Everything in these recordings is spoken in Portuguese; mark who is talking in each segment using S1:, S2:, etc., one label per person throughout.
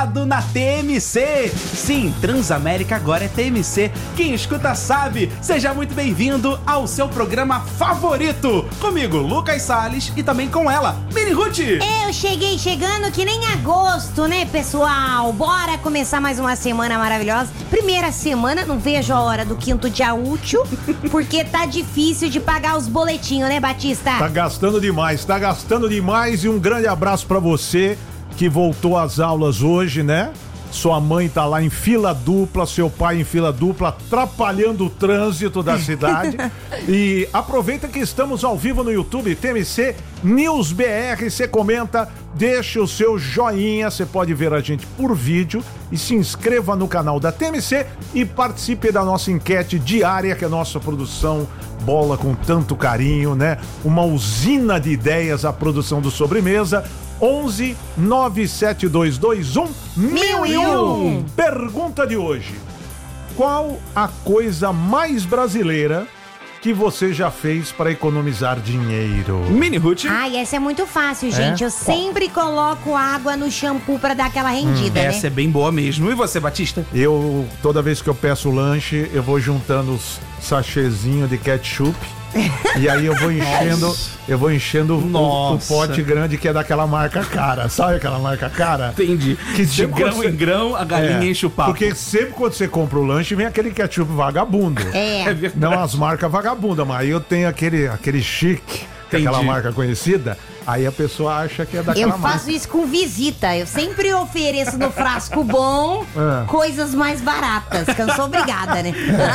S1: Na TMC. Sim, Transamérica agora é TMC. Quem escuta sabe. Seja muito bem-vindo ao seu programa favorito. Comigo, Lucas Salles, e também com ela, Mini Ruth.
S2: Eu cheguei chegando que nem agosto, né, pessoal? Bora começar mais uma semana maravilhosa. Primeira semana, não vejo a hora do quinto dia útil, porque tá difícil de pagar os boletinhos, né, Batista?
S3: Tá gastando demais, e um grande abraço pra você que voltou às aulas hoje, né? Sua mãe tá lá em fila dupla, seu pai em fila dupla, atrapalhando o trânsito da cidade. E aproveita que estamos ao vivo no YouTube, TMC News BR, você comenta, deixa o seu joinha, você pode ver a gente por vídeo e se inscreva no canal da TMC e participe da nossa enquete diária, que a nossa produção bola com tanto carinho, né? Uma usina de ideias, a produção do Sobremesa. 11 97221 1001. Pergunta de hoje: qual a coisa mais brasileira que você já fez para economizar dinheiro?
S1: Mini Ruth.
S2: Ai, essa é muito fácil, gente. Eu sempre coloco água no shampoo pra dar aquela rendida, né?
S1: Essa é bem boa mesmo. E você, Batista?
S3: Eu, toda vez que eu peço lanche, eu vou juntando os sachêzinhos de ketchup. E aí eu vou enchendo o pote grande, que é daquela marca cara. Sabe aquela marca cara?
S1: Entendi.
S3: Que
S1: de grão em grão a galinha enche o papo.
S3: Porque sempre quando você compra o lanche, vem aquele ketchup vagabundo.
S2: É
S1: verdade.
S3: Não as marcas vagabundas, mas aí eu tenho aquele chique, aquela marca conhecida. Aí a pessoa acha que é daquela marca.
S2: Eu faço isso com visita. Eu sempre ofereço no frasco bom coisas mais baratas, que eu não sou obrigada, né?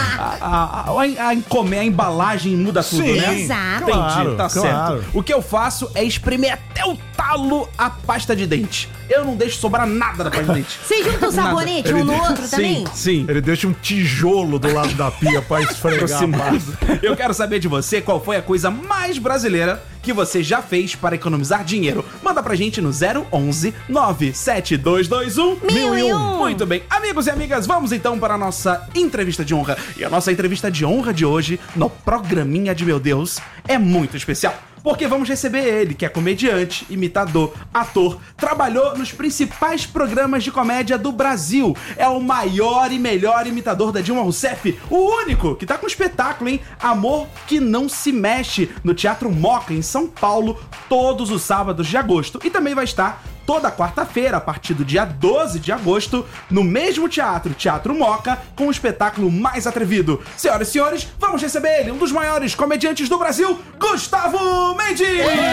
S1: A embalagem muda tudo, né?
S2: Exato.
S1: Entendi, tá certo. O que eu faço é espremer até o talo a pasta de dente. Eu não deixo sobrar nada da pasta de dente.
S2: Você junta o sabonete um no outro também?
S1: Sim.
S3: Ele deixa um tijolo do lado da pia pra esfregar a pasta.
S1: Eu quero saber de você qual foi a coisa mais brasileira que você já fez para economizar dinheiro. Manda pra gente no 011 97221 1001. Muito bem, amigos e amigas, vamos então para a nossa entrevista de honra. E a nossa entrevista de honra de hoje, no Programinha de Meu Deus, é muito especial. Porque vamos receber ele, que é comediante, imitador, ator, trabalhou nos principais programas de comédia do Brasil. É o maior e melhor imitador da Dilma Rousseff, o único que tá com espetáculo, hein? Amor que Não Se Mexe, no Teatro Moca, em São Paulo, todos os sábados de agosto. E também vai estar toda quarta-feira, a partir do dia 12 de agosto, no mesmo teatro, Teatro Moca, com o espetáculo mais atrevido. Senhoras e senhores, vamos receber ele, um dos maiores comediantes do Brasil, Gustavo Mendes!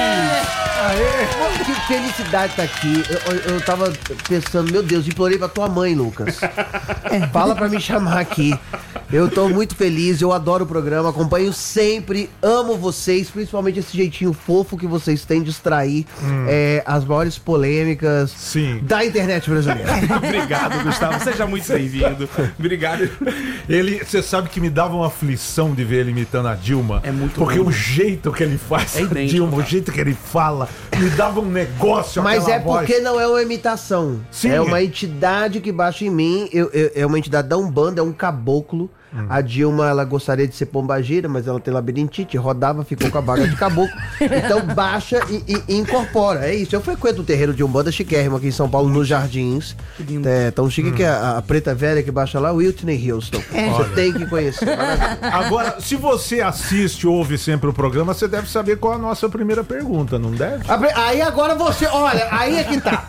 S4: Que felicidade tá aqui. Eu tava pensando, meu Deus, implorei pra tua mãe, Lucas. Fala pra me chamar aqui. Eu tô muito feliz, eu adoro o programa, acompanho sempre, amo vocês, principalmente esse jeitinho fofo que vocês têm de extrair as maiores polêmicas da internet brasileira.
S1: Obrigado, Gustavo, seja muito bem-vindo. Obrigado.
S3: Você sabe que me dava uma aflição de ver ele imitando a Dilma.
S1: É muito
S3: porque
S1: bom.
S3: O jeito que ele faz
S1: a
S3: Dilma, o jeito que ele fala, me dava um negócio.
S4: Mas é
S3: voz.
S4: porque não é uma imitação.
S3: Sim.
S4: É uma entidade que baixa em mim. É uma entidade da Umbanda, é um caboclo. A Dilma, ela gostaria de ser pombagira, mas ela tem labirintite, rodava, ficou com a vaga de caboclo. Então baixa e incorpora. É isso. Eu frequento o terreiro de Umbanda chiquérrimo aqui em São Paulo, nos Jardins. Que lindo. É tão chique que a preta velha que baixa lá, Whitney Houston. Você tem que conhecer.
S3: Agora, se você assiste ou ouve sempre o programa, você deve saber qual é a nossa primeira pergunta, não deve?
S4: Aí agora você, olha, aí é que tá.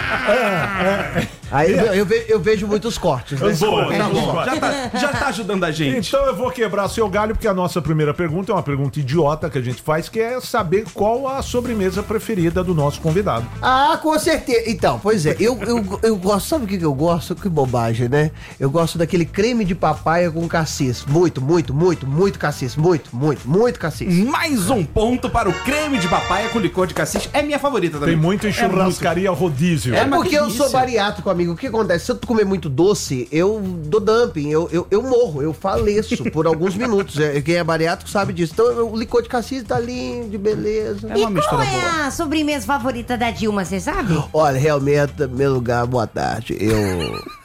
S4: Aí eu vejo muitos cortes, né?
S1: Já tá ajudando a gente.
S3: Então eu vou quebrar seu galho, porque a nossa primeira pergunta é uma pergunta idiota que a gente faz, que é saber qual a sobremesa preferida do nosso convidado.
S4: Ah, com certeza. Então, pois é, eu gosto, sabe o que eu gosto? Que bobagem, né? Eu gosto daquele creme de papaya com cassis. Muito cassis. Muito cassis.
S1: Mais um ponto para o creme de papaya com licor de cassis. É minha favorita também.
S3: Tem muito em churrascaria rodízio.
S4: É porque eu sou bariátrico, amigo. O que acontece? Se eu comer muito doce, eu dou dumping, eu morro, eu faleço por alguns minutos. Quem é bariátrico sabe disso. Então o licor de cassis tá lindo, beleza.
S2: É uma mistura boa. E qual é a sobremesa favorita da Dilma, você sabe?
S4: Olha, realmente, meu lugar, boa tarde.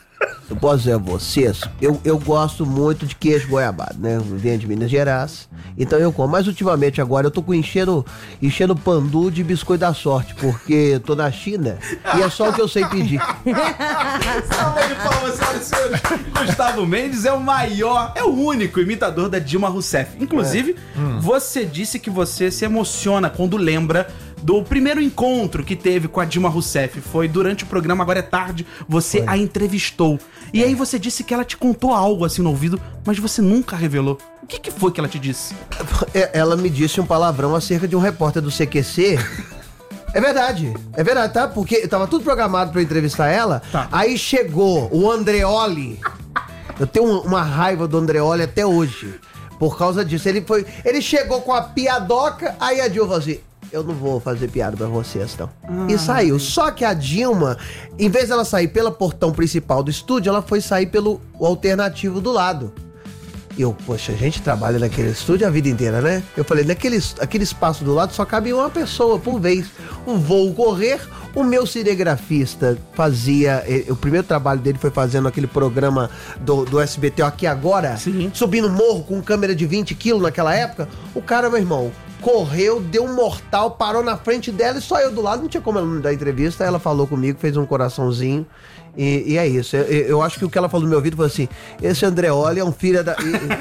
S4: eu posso dizer a vocês, eu gosto muito de queijo goiabado, né? Eu venho de Minas Gerais, então eu como. Mas ultimamente agora eu tô enchendo pandu de biscoito da sorte, porque eu tô na China e é só o que eu sei pedir.
S1: Salve de palmas, senhoras e senhores. Gustavo Mendes é o único imitador da Dilma Rousseff. Inclusive, você disse que você se emociona quando lembra do primeiro encontro que teve com a Dilma Rousseff. Foi durante o programa Agora é Tarde, você a entrevistou. E aí você disse que ela te contou algo assim no ouvido, mas você nunca revelou. O que foi que ela te disse?
S4: Ela me disse um palavrão acerca de um repórter do CQC. É verdade, tá? Porque tava tudo programado pra eu entrevistar ela.
S1: Tá.
S4: Aí chegou o Andreoli. Eu tenho uma raiva do Andreoli até hoje. Por causa disso. Ele chegou com a piadoca, aí a Dilma falou assim: eu não vou fazer piada pra vocês, não. E saiu. Só que a Dilma, em vez dela sair pelo portão principal do estúdio, ela foi sair pelo alternativo do lado. Poxa, a gente trabalha naquele estúdio a vida inteira, né? Eu falei, aquele espaço do lado só cabe uma pessoa por vez. Vou correr. O meu cinegrafista fazia... O primeiro trabalho dele foi fazendo aquele programa do SBT Aqui Agora.
S1: Sim.
S4: Subindo morro com câmera de 20 quilos naquela época. O cara, meu irmão, correu, deu um mortal, parou na frente dela e só eu do lado. Não tinha como ela me dar entrevista. Ela falou comigo, fez um coraçãozinho. E é isso. Eu acho que o que ela falou no meu ouvido foi assim: esse Andreoli é um filho da...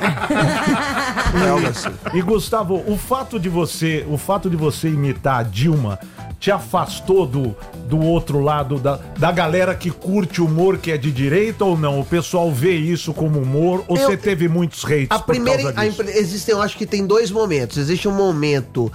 S3: Algo assim. E Gustavo, o fato de você imitar a Dilma te afastou do outro lado da galera que curte humor, que é de direita, ou não? O pessoal vê isso como humor, ou você teve muitos hates por causa disso?
S4: Eu acho que tem dois momentos. Existe um momento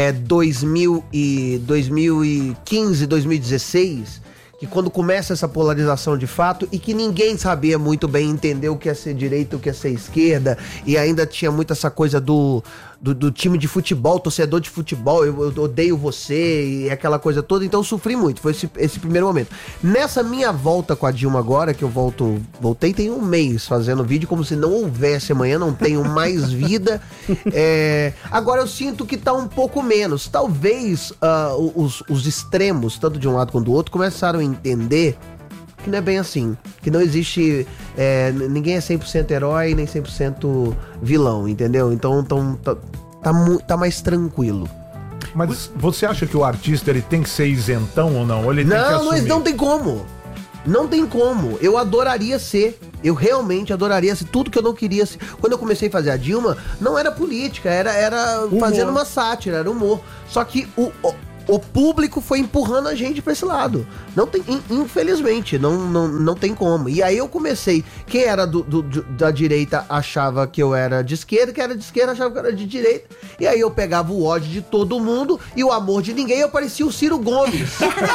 S4: 2015, 2016, que quando começa essa polarização de fato e que ninguém sabia muito bem entender o que é ser direita, o que é ser esquerda, e ainda tinha muito essa coisa do time de futebol, torcedor de futebol, eu odeio você, e aquela coisa toda. Então eu sofri muito, foi esse primeiro momento. Nessa minha volta com a Dilma agora, que eu voltei tem um mês fazendo vídeo como se não houvesse amanhã, não tenho mais vida. Agora eu sinto que tá um pouco menos. Talvez os extremos, tanto de um lado quanto do outro, começaram a entender que não é bem assim, que não existe, ninguém é 100% herói nem 100% vilão, entendeu? Então tá mais tranquilo.
S3: Mas você acha que o artista ele tem que ser isentão ou não? Ou ele tem que assumir?
S4: Não tem como. Não tem como. Eu adoraria ser. Eu realmente adoraria ser. Tudo que eu não queria ser. Quando eu comecei a fazer a Dilma, não era política, era fazendo uma sátira, era humor. Só que o público foi empurrando a gente pra esse lado. Não tem, infelizmente, não tem como. E aí eu comecei. Quem era da direita achava que eu era de esquerda, quem era de esquerda achava que eu era de direita. E aí eu pegava o ódio de todo mundo e o amor de ninguém. Eu parecia o Ciro Gomes.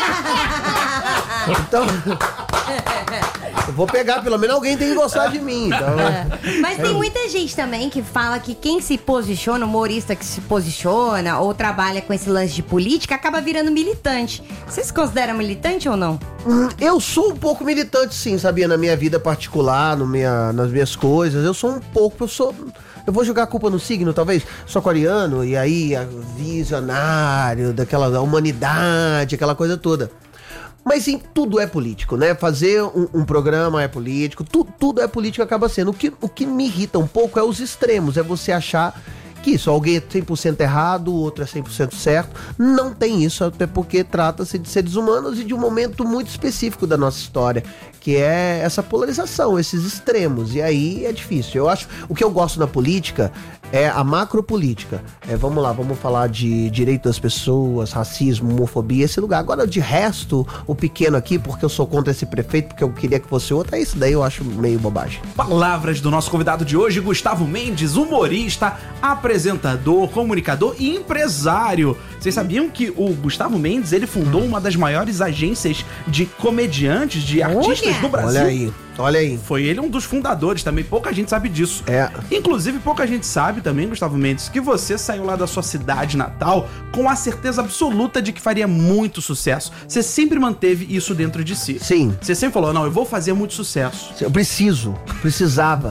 S4: Então, eu vou pegar, pelo menos alguém tem que gostar de mim. Então,
S2: Mas tem muita gente também que fala que quem se posiciona, humorista que se posiciona ou trabalha com esse lance de política, acaba virando militante. Você se considera militante ou não?
S4: Eu sou um pouco militante, sim, sabia? Na minha vida particular, nas minhas coisas. Eu sou um pouco, eu vou jogar a culpa no signo, talvez. Sou aquariano, e aí visionário, daquela humanidade, aquela coisa toda. Mas sim, tudo é político, né? Fazer um programa é político, tudo é político, acaba sendo. O que me irrita um pouco é os extremos, é você achar que isso, alguém é 100% errado, o outro é 100% certo. Não tem isso, até porque trata-se de seres humanos e de um momento muito específico da nossa história, que é essa polarização, esses extremos. E aí é difícil. Eu acho, o que eu gosto na política é a macropolítica. Vamos lá, vamos falar de direito das pessoas, racismo, homofobia, esse lugar. Agora, de resto, o pequeno aqui, porque eu sou contra esse prefeito, porque eu queria que fosse outro, isso daí eu acho meio bobagem.
S1: Palavras do nosso convidado de hoje, Gustavo Mendes, humorista, apresentador, comunicador e empresário. Vocês sabiam que o Gustavo Mendes, ele fundou uma das maiores agências de comediantes, de artistas do Brasil?
S4: Olha aí.
S1: Foi ele um dos fundadores também, pouca gente sabe disso. Inclusive, pouca gente sabe também, Gustavo Mendes, que você saiu lá da sua cidade natal com a certeza absoluta de que faria muito sucesso. Você sempre manteve isso dentro de si.
S4: Sim.
S1: Você sempre falou, não, eu vou fazer muito sucesso.
S4: Eu precisava.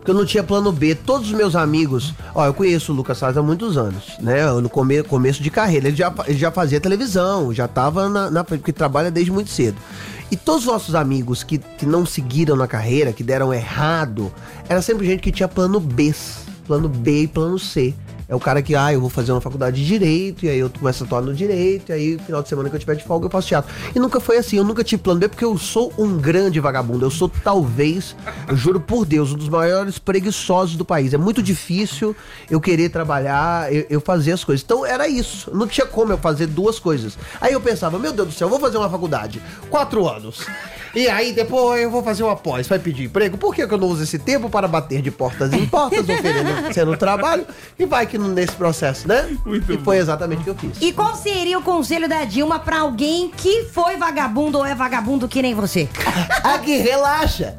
S4: Porque eu não tinha plano B. Todos os meus amigos... Ó, eu conheço o Lucas Salles há muitos anos, né? No começo de carreira. Ele já fazia televisão, já tava porque trabalha desde muito cedo. E todos os nossos amigos que não seguiram na carreira, que deram errado, era sempre gente que tinha plano B e plano C. É o cara que, eu vou fazer uma faculdade de Direito, e aí eu começo a atuar no Direito, e aí no final de semana que eu tiver de folga eu faço teatro. E nunca foi assim, eu nunca tive plano B, porque eu sou um grande vagabundo. Eu sou talvez, eu juro por Deus, um dos maiores preguiçosos do país. É muito difícil eu querer trabalhar, eu fazer as coisas. Então era isso, não tinha como eu fazer duas coisas. Aí eu pensava, meu Deus do céu, eu vou fazer uma faculdade, 4 anos. E aí depois eu vou fazer uma pós, vai pedir emprego. Por que eu não uso esse tempo para bater de portas em portas, oferecendo trabalho? E vai que nesse processo, né? E foi exatamente o que eu fiz.
S2: E qual seria o conselho da Dilma pra alguém que foi vagabundo ou é vagabundo que nem você?
S4: Aqui, relaxa.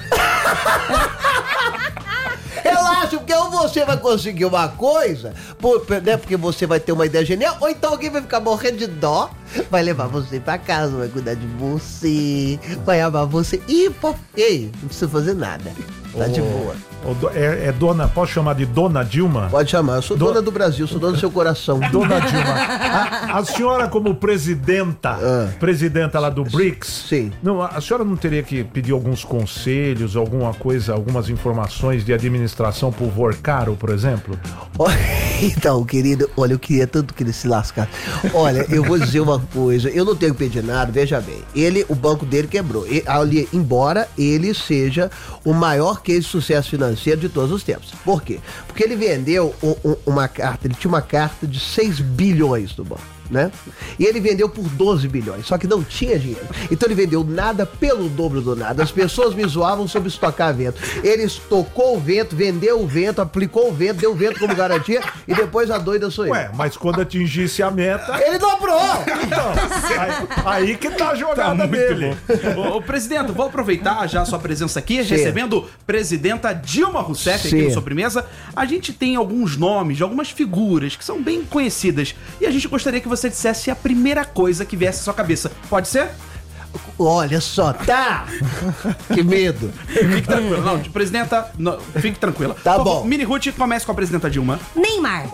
S4: Relaxa, porque ou você vai conseguir uma coisa, né, porque você vai ter uma ideia genial, ou então alguém vai ficar morrendo de dó, vai levar você pra casa, vai cuidar de você, vai amar você e, ei, não precisa fazer nada. Tá de boa.
S3: É dona, posso chamar de Dona Dilma?
S4: Pode chamar, eu sou dona do Brasil, sou dona do seu coração.
S3: Dona Dilma, a senhora como presidenta lá do BRICS,
S4: sim.
S3: Não, a senhora não teria que pedir alguns conselhos, alguma coisa, algumas informações de administração pro Vorcaro, por exemplo?
S4: Então, querido, olha, eu queria tanto que ele se lascasse. Olha, eu vou dizer uma coisa, eu não tenho que pedir nada, veja bem, o banco dele quebrou, embora ele seja o maior case de sucesso financeiro de todos os tempos. Por quê? Porque ele vendeu uma carta, ele tinha uma carta de 6 bilhões do banco, né? E ele vendeu por 12 bilhões, só que não tinha dinheiro. Então ele vendeu nada pelo dobro do nada. As pessoas me zoavam sobre estocar vento. Ele estocou o vento, vendeu o vento, aplicou o vento, deu o vento como garantia e depois a doida sou eu.
S3: Ué, mas quando atingisse a meta...
S4: Ele dobrou!
S3: Então, aí que tá a jogada dele.
S1: Ô, presidente, vou aproveitar já a sua presença aqui, recebendo presidenta Dilma Rousseff aqui no Sobremesa. A gente tem alguns nomes de algumas figuras que são bem conhecidas e a gente gostaria que você dissesse a primeira coisa que viesse à sua cabeça. Pode ser?
S4: Olha só, tá? Que medo.
S1: Fique tranquila. Não, presidenta, fique tranquila.
S4: Tá bom.
S1: Mini Ruth, comece com a presidenta Dilma.
S2: Neymar.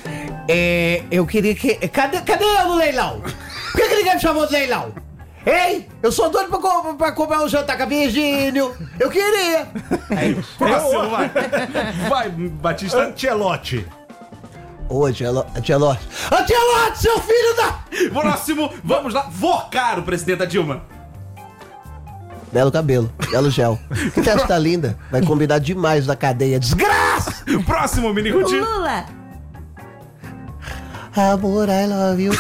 S4: Eu queria que... Cadê eu no leilão? Por que ninguém me chamou de leilão? Ei, eu sou doido pra comer um jantar com Virgínio. Eu queria.
S1: Próximo, vai. Vai, Batista.
S3: Ancelotti.
S4: Ô, Ancelotti, seu filho da...
S1: Próximo, vamos lá. Vorcaro, presidenta Dilma.
S4: Belo cabelo, belo gel. Que testa linda. Vai combinar demais na cadeia. Desgraça!
S1: Próximo, Mini Ruth.
S2: Lula.
S4: Amor, I love you.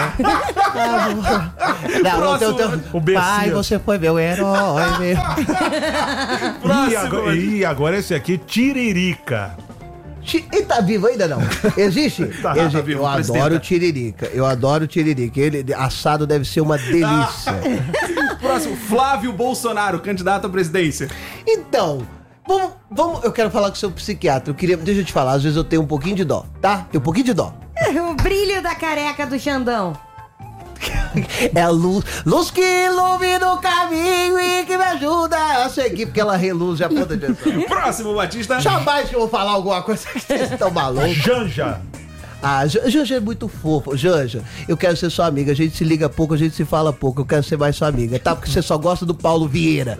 S1: Próximo.
S3: O Bessias.
S4: Pai, você foi meu herói, meu.
S1: Próximo.
S3: E agora esse aqui, Tiririca.
S4: Ele tá vivo ainda não? Existe?
S3: Tá
S4: Existe. Eu adoro Tiririca. Eu adoro Tiririca. Ele assado deve ser uma delícia.
S1: Próximo, Flávio Bolsonaro, candidato à presidência.
S4: Então, vamos. Eu quero falar com o seu psiquiatra. Deixa eu te falar, às vezes eu tenho um pouquinho de dó, tá? Tenho um pouquinho de dó.
S2: O brilho da careca do Xandão.
S4: É a luz que ilumina o caminho e que me ajuda a seguir, porque ela reluz a ponta de atenção.
S1: Próximo, Batista.
S4: Jamais que eu vou falar alguma coisa que vocês estão malucos.
S3: Janja.
S4: Janja é muito fofo. Janja, eu quero ser sua amiga. A gente se liga pouco, a gente se fala pouco. Eu quero ser mais sua amiga, tá? Porque você só gosta do Paulo Vieira.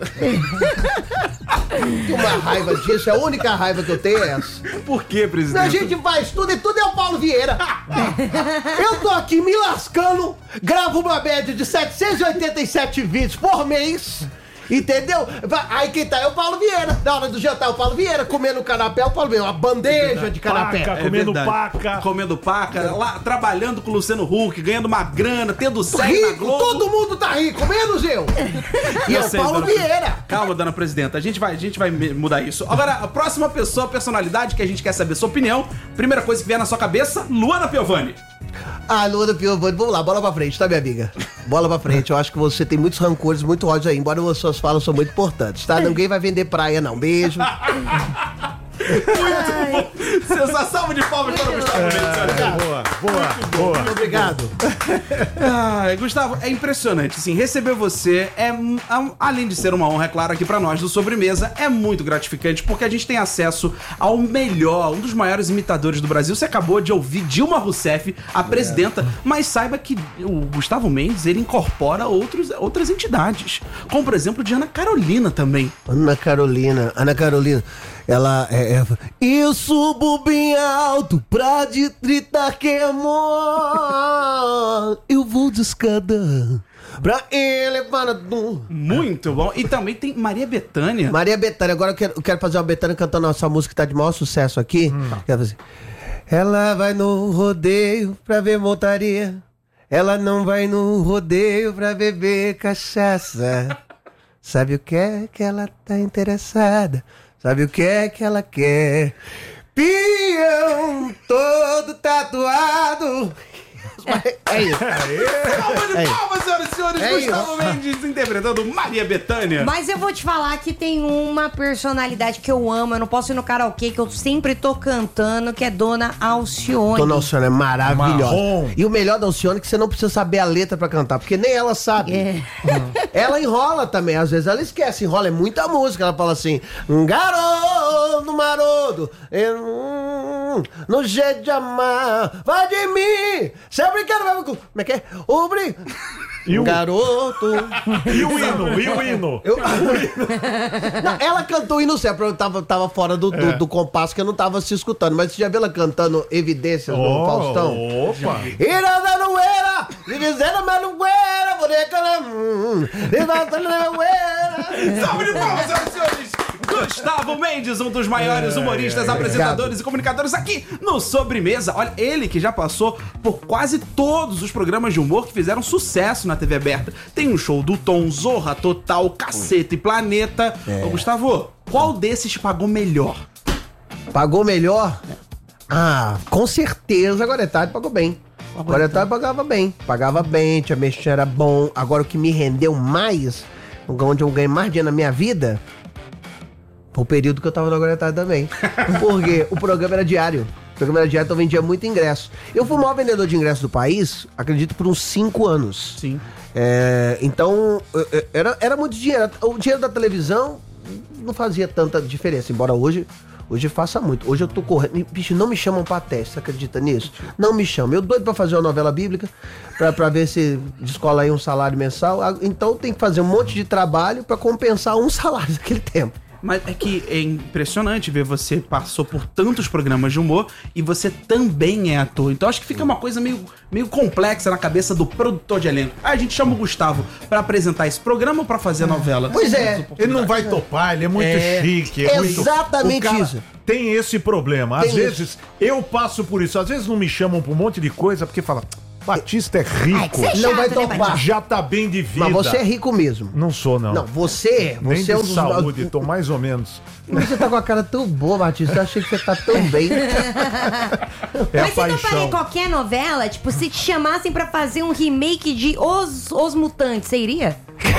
S4: Tem uma raiva disso, a única raiva que eu tenho é essa.
S1: Por que, presidente?
S4: A gente faz tudo e tudo é o Paulo Vieira. Eu tô aqui me lascando, gravo uma média de 787 vídeos por mês. Entendeu? Aí quem tá é o Paulo Vieira. Na hora do jantar, o Paulo Vieira. Comendo o canapé, o Paulo Vieira. Uma bandeja de canapé.
S3: Comendo paca.
S1: Lá, trabalhando com o Luciano Huck, ganhando uma grana, tendo série na
S4: Rico,
S1: Globo.
S4: todo mundo tá rico, menos eu. E é o Paulo Vieira.
S1: Calma, dona presidenta, a gente vai mudar isso. Agora, a próxima pessoa, personalidade que a gente quer saber sua opinião. Primeira coisa que vier na sua cabeça, Luana Piovani.
S4: Luana Piovani, vamos lá, bola pra frente, tá, minha amiga? Bola pra frente, eu acho que você tem muitos rancores, muito ódio aí, embora as suas falas são muito importantes, tá? Ninguém vai vender praia, não. Beijo.
S1: Muito bom. Sensação de palmas para o Gustavo Mendes.
S3: Boa. Boa.
S4: Muito obrigado.
S1: Gustavo, é impressionante, assim, receber você além de ser uma honra, é claro, aqui pra nós do Sobremesa, é muito gratificante, porque a gente tem acesso ao melhor, um dos maiores imitadores do Brasil. Você acabou de ouvir Dilma Rousseff, a presidenta, mas saiba que o Gustavo Mendes, ele incorpora outras entidades, como, por exemplo, de Ana Carolina também.
S4: Ana Carolina, ela eu subo bem alto pra gritar que é amor, eu vou de escada pra elevar a dor.
S1: Muito bom. E também tem Maria Bethânia.
S4: Maria Bethânia, agora eu quero fazer uma Bethânia cantando nossa música que tá de maior sucesso aqui. Quero fazer. Ela vai no rodeio pra ver montaria, ela não vai no rodeio pra beber cachaça. Sabe o que é que ela tá interessada? Sabe o que é que ela quer? Peão todo tatuado. É isso.
S1: Palmas, senhoras e senhores. Gustavo Mendes interpretando Maria Bethânia.
S2: Mas eu vou te falar que tem uma personalidade que eu amo. Eu não posso ir no karaokê, que eu sempre tô cantando, que é Dona Alcione.
S4: Dona Alcione é maravilhosa.
S3: Marrom.
S4: E o melhor da Alcione é que você não precisa saber a letra pra cantar, porque nem ela sabe. Ela enrola também, às vezes ela esquece. Enrola, é muita música. Ela fala assim: garoto maroto, no jeito de amar, vai de mim. Você é brincadeira, vai. Como é que é? Garoto.
S3: E o hino?
S4: Não, ela cantou hino certo, eu tava fora do compasso que eu não tava se escutando. Mas você já viu ela cantando Evidências no Faustão?
S3: Opa!
S4: Ira da Noeira, dizendo Manuera,
S1: Salve de palmas, senhoras e senhores. Gustavo Mendes, um dos maiores humoristas, apresentadores e comunicadores aqui no Sobremesa. Olha, ele que já passou por quase todos os programas de humor que fizeram sucesso na TV aberta. Tem um show do Tom, Zorra Total, Caceta e Planeta. Ô, Gustavo, qual desses te pagou melhor?
S4: Pagou melhor? Com certeza a Guaretade pagou bem. A Guaretade pagava bem, Tia Mexer era bom. Agora o que me rendeu mais, onde eu ganhei mais dinheiro na minha vida, foi o período que eu tava na Guaretade também. Porque o programa era diário. Então eu vendia muito ingresso. Eu fui o maior vendedor de ingresso do país, acredito, por uns 5 anos.
S1: Sim.
S4: Então, era muito dinheiro. O dinheiro da televisão não fazia tanta diferença, embora hoje faça muito. Hoje eu tô correndo. Bicho, não me chamam pra teste, você acredita nisso? Não me chamam. Eu doido pra fazer uma novela bíblica, pra ver se descola aí um salário mensal. Então tem que fazer um monte de trabalho pra compensar um salário daquele tempo.
S1: Mas é que é impressionante ver você passou por tantos programas de humor e você também é ator. Então acho que fica uma coisa meio complexa na cabeça do produtor de elenco. A gente chama o Gustavo pra apresentar esse programa ou pra fazer a novela?
S4: Pois é.
S3: Ele não vai topar, ele é muito chique.
S4: Exatamente
S3: muito...
S4: isso.
S3: Tem esse problema. Às vezes eu passo por isso. Às vezes não me chamam pra um monte de coisa porque fala... Batista é rico.
S4: Não vai topar.
S3: Já tá bem de vida.
S4: Mas você é rico mesmo.
S3: Não sou, não.
S4: Não, você
S3: Nem
S4: é
S3: de saúde, tô mais ou menos.
S4: Você tá com a cara tão boa, Batista. Eu achei que você tá tão bem.
S2: Mas você toparia qualquer novela? Tipo, se te chamassem pra fazer um remake de Os Mutantes, você iria?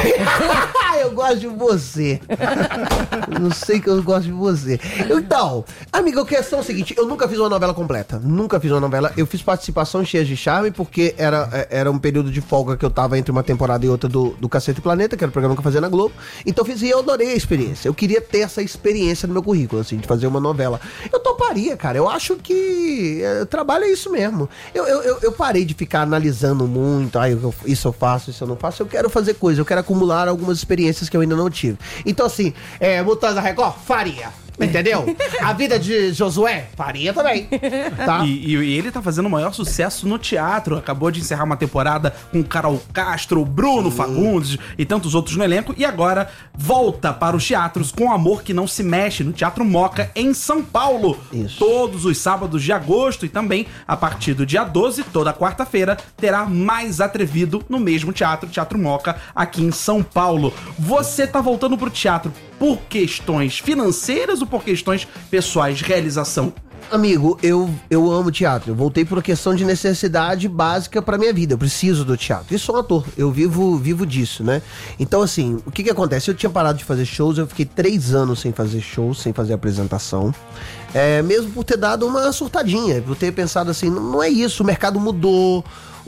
S4: Eu gosto de você. Não sei que eu gosto de você. Então, amiga, a questão é o seguinte: eu nunca fiz uma novela completa. Nunca fiz uma novela. Eu fiz participação em Cheias de Charme, porque era um período de folga que eu tava entre uma temporada e outra do Cacete e Planeta, que era o programa que eu fazia na Globo. Então eu fiz e eu adorei a experiência. Eu queria ter essa experiência no meu currículo, assim, de fazer uma novela. Eu toparia, cara. Eu acho que trabalho é isso mesmo. Eu parei de ficar analisando muito. Isso eu faço, isso eu não faço. Eu quero fazer coisa. Eu quero acumular algumas experiências que eu ainda não tive. Então, assim, Mutantes da Record, faria. Entendeu? A vida de Josué, faria também. Tá?
S1: E ele tá fazendo o maior sucesso no teatro. Acabou de encerrar uma temporada com Carol Castro, Bruno Fagundes e tantos outros no elenco. E agora volta para os teatros com Amor que Não Se Mexe, no Teatro Moca, em São Paulo.
S4: Isso.
S1: Todos os sábados de agosto e também, a partir do dia 12, toda quarta-feira, terá Mais Atrevido no mesmo teatro, Teatro Moca, aqui em São Paulo. Você tá voltando pro teatro por questões financeiras ou por questões pessoais de realização?
S4: Amigo, eu amo teatro. Eu voltei por uma questão de necessidade básica pra minha vida. Eu preciso do teatro. E sou um ator. Eu vivo disso, né? Então, assim, o que acontece? Eu tinha parado de fazer shows. Eu fiquei 3 anos sem fazer shows, sem fazer apresentação. Mesmo por ter dado uma surtadinha. Por ter pensado assim, não é isso. O mercado mudou.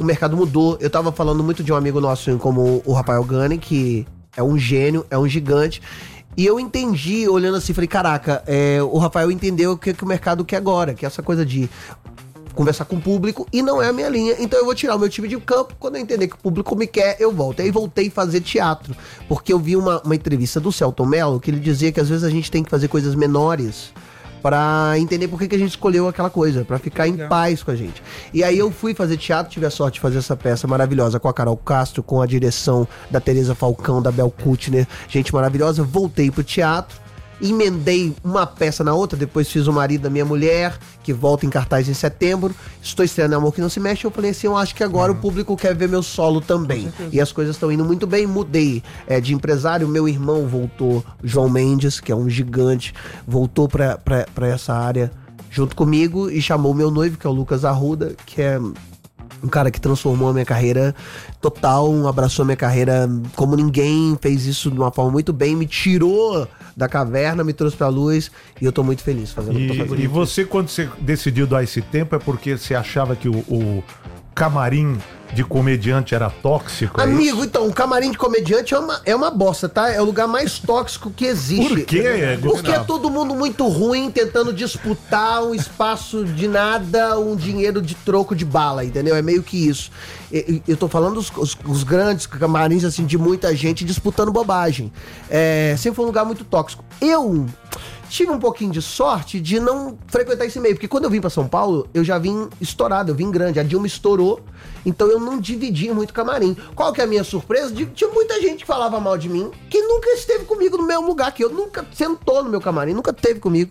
S4: Eu tava falando muito de um amigo nosso como o Rafael Gani, que é um gênio, é um gigante. E eu entendi, olhando assim, falei, caraca, o Rafael entendeu o que o mercado quer agora, que é essa coisa de conversar com o público, e não é a minha linha, então eu vou tirar o meu time de campo, quando eu entender que o público me quer, eu volto. Aí voltei a fazer teatro, porque eu vi uma entrevista do Celton Mello, que ele dizia que às vezes a gente tem que fazer coisas menores pra entender por que a gente escolheu aquela coisa, pra ficar em paz com a gente. E aí eu fui fazer teatro, tive a sorte de fazer essa peça maravilhosa com a Carol Castro, com a direção da Tereza Falcão, da Bel Kutner, gente maravilhosa. Voltei pro teatro, emendei uma peça na outra, depois fiz O Marido da Minha Mulher, que volta em cartaz em setembro. Estou estreando Amor que Não Se Mexe. Eu falei assim, eu acho que agora o público quer ver meu solo também. E as coisas estão indo muito bem. Mudei de empresário. Meu irmão voltou, João Mendes, que é um gigante, voltou pra essa área junto comigo e chamou meu noivo, que é o Lucas Arruda, que é um cara que transformou a minha carreira total, abraçou a minha carreira como ninguém, fez isso de uma forma muito bem, me tirou da caverna, me trouxe pra luz, e eu tô muito feliz fazendo o que tô fazendo.
S3: E você, quando você decidiu dar esse tempo, é porque você achava que o camarim de comediante era tóxico?
S4: Amigo, então, o camarim de comediante é uma bosta, tá? É o lugar mais tóxico que existe.
S3: Por quê, Gustavo?
S4: Porque é todo mundo muito ruim, tentando disputar um espaço de nada, um dinheiro de troco de bala, entendeu? É meio que isso. Eu tô falando os grandes camarins, assim, de muita gente disputando bobagem. Sempre foi um lugar muito tóxico. Eu tive um pouquinho de sorte de não frequentar esse meio, porque quando eu vim pra São Paulo, eu já vim estourado, eu vim grande, a Dilma estourou, então eu não dividia muito camarim. Qual que é a minha surpresa? Tinha muita gente que falava mal de mim, que nunca esteve comigo no mesmo lugar, que eu nunca sentou no meu camarim, nunca esteve comigo.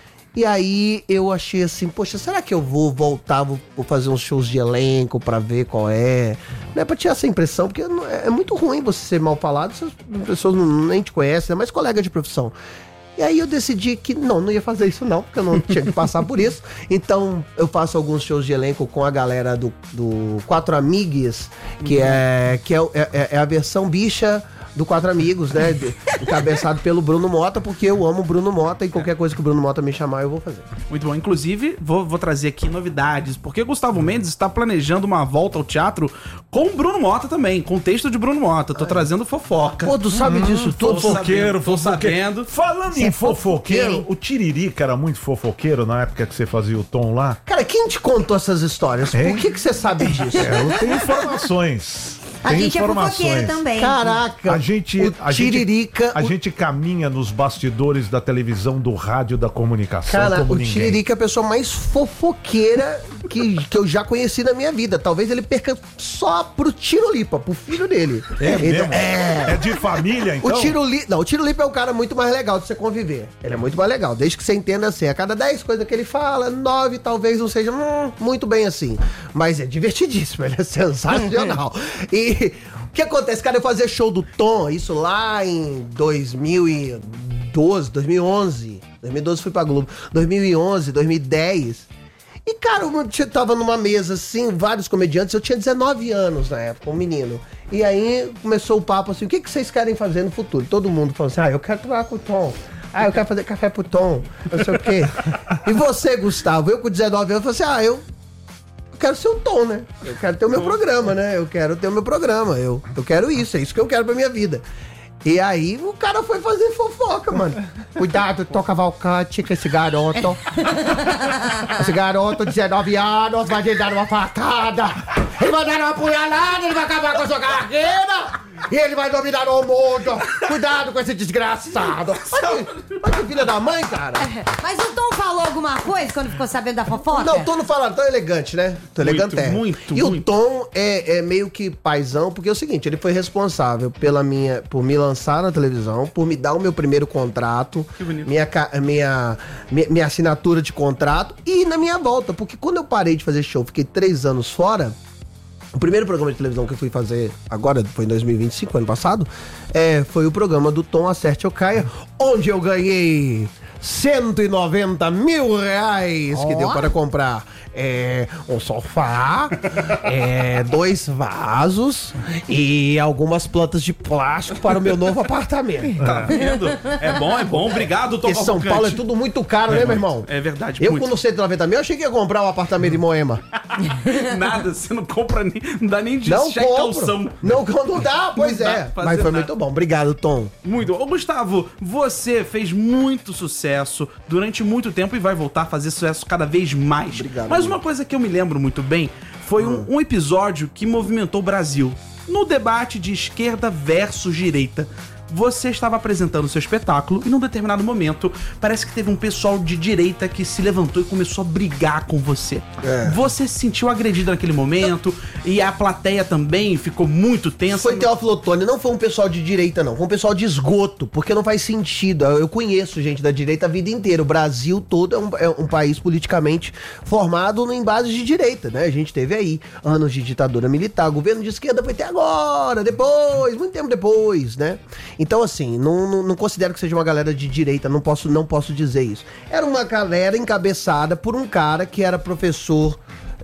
S4: E aí eu achei assim, poxa, será que eu vou voltar, vou fazer uns shows de elenco pra ver qual é? Não é pra tirar essa impressão, porque é muito ruim você ser mal falado, se as pessoas nem te conhecem, é mais colega de profissão. E aí eu decidi que não ia fazer isso não, porque eu não tinha que passar por isso. Então eu faço alguns shows de elenco com a galera do Quatro Amigues, que é a versão bicha do Quatro Amigos, né? Encabeçado pelo Bruno Mota, porque eu amo o Bruno Mota e qualquer coisa que o Bruno Mota me chamar, eu vou fazer.
S1: Muito bom. Inclusive, vou trazer aqui novidades, porque o Gustavo Mendes está planejando uma volta ao teatro com o Bruno Mota também, com o texto de Bruno Mota. Tô trazendo fofoca.
S4: Pô, tu sabe disso tudo?
S3: Fofoqueiro.
S1: Sabendo.
S3: Falando em fofoqueiro, o Tiririca era muito fofoqueiro na época que você fazia o Tom lá?
S4: Cara, quem te contou essas histórias? Por que você sabe disso?
S3: Eu tenho informações.
S2: A gente é fofoqueiro também.
S4: Caraca,
S3: a gente caminha nos bastidores da televisão, do rádio, da comunicação.
S4: Cara,
S3: como
S4: o
S3: ninguém.
S4: Tiririca é a pessoa mais fofoqueira que eu já conheci na minha vida. Talvez ele perca só pro Tirolipa, pro filho dele.
S3: É mesmo? É de família, então?
S4: O Tirolipa é um cara muito mais legal de você conviver. Ele é muito mais legal, desde que você entenda assim. A cada 10 coisas que ele fala, 9 talvez não seja muito bem assim. Mas é divertidíssimo, ele é sensacional. E o que acontece, cara, eu fazia show do Tom, isso lá em 2012, 2011. 2012 fui pra Globo. 2011, 2010. E, cara, eu tava numa mesa, assim, vários comediantes. Eu tinha 19 anos na época, um menino. E aí começou o papo assim, o que vocês querem fazer no futuro? Todo mundo falou assim, eu quero trabalhar com o Tom. Eu quero fazer café pro Tom, não sei o quê. E você, Gustavo? Eu com 19 anos falei assim, eu quero ser o Tom, né? Eu quero ter o meu programa, né? Eu quero ter o meu programa. Eu quero isso, é isso que eu quero pra minha vida. E aí o cara foi fazer fofoca, mano. Cuidado, Tom Cavalcante, que esse garoto. Esse garoto, 19 anos, vai lhe dar uma facada. Ele vai dar uma punhalada, ele vai acabar com a sua carreira. E ele vai dominar o mundo. Cuidado com esse desgraçado. Olha que filha da mãe, cara.
S2: Mas o Tom falou alguma coisa quando ficou sabendo da fofoca?
S4: Não, o Tom não fala, tão elegante, né? Tão elegante.
S1: Muito.
S4: O Tom é meio que paizão, porque é o seguinte, ele foi responsável por me lançar na televisão, por me dar o meu primeiro contrato, minha assinatura de contrato e na minha volta, porque quando eu parei de fazer show, fiquei 3 anos fora. O primeiro programa de televisão que eu fui fazer agora, foi em 2025, ano passado, foi o programa do Tom Acerte ou Caia, onde eu ganhei 190 mil reais que deu para comprar um sofá, 2 vasos e algumas plantas de plástico para o meu novo apartamento.
S1: Tá vendo? É bom. Obrigado, Tom
S4: Porque São
S1: Cavalcante.
S4: Paulo é tudo muito caro, né, meu irmão?
S1: É verdade,
S4: Eu
S1: muito.
S4: com 190 mil, achei que ia comprar um apartamento em Moema.
S1: Nada, você não compra nem, não dá nem de
S4: Não
S1: cheque
S4: compro.
S1: calção.
S4: Não dá, pois
S1: Não dá
S4: é.
S1: pra fazer
S4: Mas foi
S1: nada.
S4: muito bom. Obrigado, Tom.
S1: Muito. Ô, Gustavo, você fez muito sucesso durante muito tempo e vai voltar a fazer sucesso cada vez mais.
S4: Obrigado,
S1: Mas
S4: amigo.
S1: uma coisa que eu me lembro muito bem foi um episódio que movimentou o Brasil. No debate de esquerda versus direita. Você estava apresentando seu espetáculo e num determinado momento parece que teve um pessoal de direita que se levantou e começou a brigar com você. Você se sentiu agredido naquele momento e a plateia também ficou muito tensa.
S4: Foi Teófilo Otoni, não foi um pessoal de direita, não. Foi um pessoal de esgoto, porque não faz sentido. Eu conheço gente da direita a vida inteira. O Brasil todo é um país politicamente formado em base de direita, né? A gente teve aí anos de ditadura militar, governo de esquerda foi até agora, depois, muito tempo depois, né? Então, assim, não considero que seja uma galera de direita, não posso dizer isso. Era uma galera encabeçada por um cara que era professor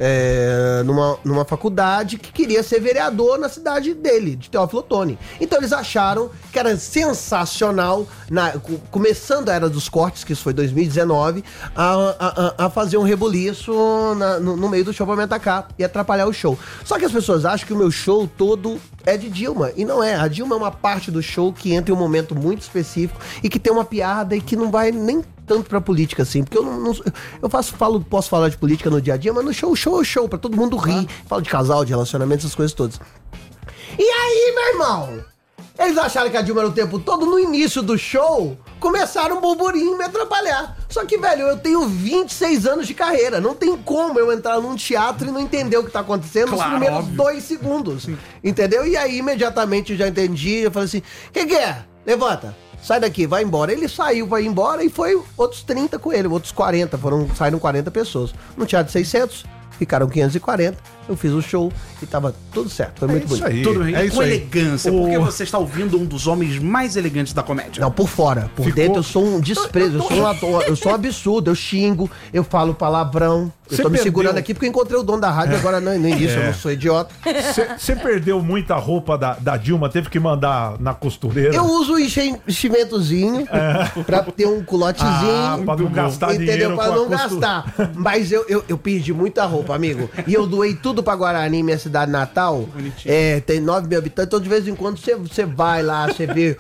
S4: numa faculdade que queria ser vereador na cidade dele, de Teófilo Otoni. Então eles acharam que era sensacional, começando a Era dos Cortes, que isso foi 2019, a fazer um rebuliço no meio do show pra me atacar e atrapalhar o show. Só que as pessoas acham que o meu show todo é de Dilma, e não é. A Dilma é uma parte do show que entra em um momento muito específico e que tem uma piada e que não vai nem tanto pra política, assim, porque posso falar de política no dia a dia, mas no show é show, pra todo mundo rir, falo de casal, de relacionamento, essas coisas todas. E aí, meu irmão, eles acharam que a Dilma era o tempo todo, no início do show, começaram um burburinho me atrapalhar. Só que, velho, eu tenho 26 anos de carreira, não tem como eu entrar num teatro e não entender o que tá acontecendo nos primeiros 2 segundos, entendeu? E aí, imediatamente, eu já entendi, eu falei assim, que é? Levanta. Sai daqui, vai embora. Ele saiu, vai embora e foi outros 30 com ele, outros 40, saíram 40 pessoas. No teatro de 600, ficaram 540, eu fiz o show e tava tudo certo, foi muito bonito.
S3: Aí,
S1: Tudo bem, com
S3: aí.
S1: elegância, porque você está ouvindo um dos homens mais elegantes da comédia.
S4: Não, por fora. Por dentro eu sou um desprezo, eu sou um absurdo, eu xingo, eu falo palavrão. Eu
S3: Você
S4: tô me
S3: perdeu.
S4: segurando aqui porque eu encontrei o dono da rádio, agora no início eu não sou idiota.
S3: Você perdeu muita roupa da Dilma, teve que mandar na costureira?
S4: Eu uso enchimentozinho pra ter um culotezinho.
S3: Pra não gastar
S4: Entendeu?
S3: dinheiro
S4: Pra
S3: com a
S4: não gastar. Mas eu perdi muita roupa, amigo. E eu doei tudo pra Guarani, minha cidade natal.
S1: Bonitinho.
S4: Tem 9 mil habitantes, então de vez em quando você vai lá, você vê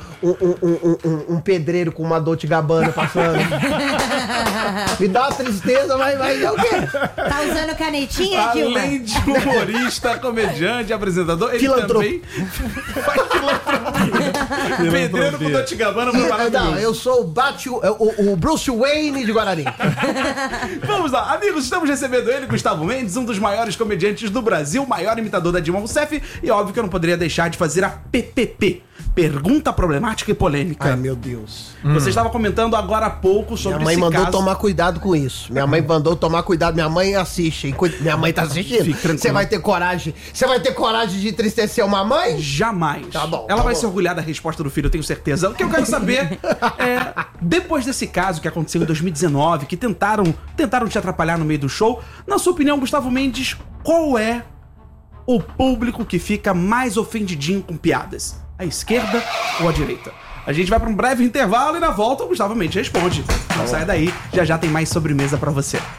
S4: um pedreiro com uma Dolce Gabbana passando. Me dá uma tristeza, mas é o quê?
S2: Tá usando canetinha, Dilma?
S1: Além de humorista, comediante, apresentador, ele
S4: Filantropo.
S1: também faz filantropia. Pedreiro com Dolce Gabbana foi
S4: Não,
S1: maravilhoso.
S4: eu sou o Bruce Wayne de Guarani.
S1: Vamos lá, amigos, estamos recebendo ele, Gustavo Mendes, um dos maiores comediantes do Brasil, maior imitador da Dilma Rousseff, e óbvio que eu não poderia deixar de fazer a PPP, Pergunta Problemática e Polêmica.
S4: Ai, meu Deus.
S1: Você estava comentando agora há pouco sobre
S4: Minha mãe
S1: esse
S4: mandou
S1: caso.
S4: tomar cuidado com isso. Minha mãe mandou tomar cuidado. Minha mãe assiste. Hein? Minha mãe tá assistindo.
S1: Fique tranquilo.
S4: Você vai ter coragem? Você vai ter coragem de entristecer uma mãe?
S1: Jamais.
S4: Tá bom,
S1: Ela
S4: tá
S1: vai
S4: bom.
S1: se orgulhar da resposta do filho, eu tenho certeza. O que eu quero saber é, depois desse caso que aconteceu em 2019, que tentaram te atrapalhar no meio do show, na sua opinião, Gustavo Mendes, qual é o público que fica mais ofendidinho com piadas? A esquerda ou a direita? A gente vai para um breve intervalo e na volta o Gustavo Mendes responde. Não saia daí, já tem mais sobremesa pra você.